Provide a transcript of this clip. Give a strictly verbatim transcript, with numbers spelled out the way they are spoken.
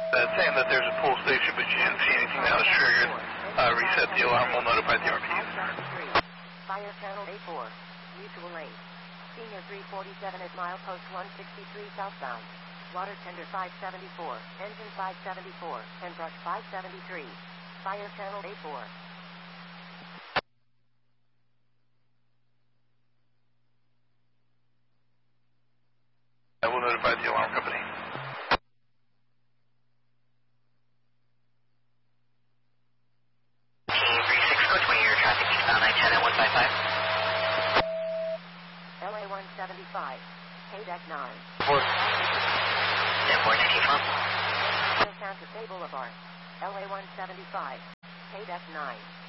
Uh, saying that there's a pull station, but you didn't see anything that was triggered. Uh, reset the alarm. We'll notify the R Ps. Fire channel A four, mutual lane. Senior three forty-seven at milepost one sixty-three southbound. Water tender five seventy-four, engine five seventy-four, and brush five seventy-three. Fire channel A four. I will notify the alarm company. three six, code twenty, your traffic eastbound I ten at one five five. L A one seventy-five, K D E C nine. four. ten four nineteen from. Santa Fe Boulevard, L A one seventy-five, K D E C nine.